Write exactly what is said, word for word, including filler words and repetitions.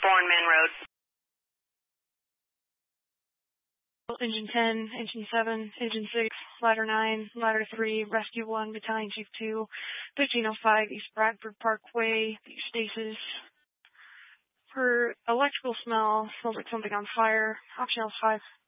Bourne Man Road. Engine ten, Engine seven, Engine six, Ladder nine, Ladder three, Rescue one, Battalion Chief two, fifteen oh five East Bradford Parkway, Stasis. For electrical smell, smells like something on fire. Option L five.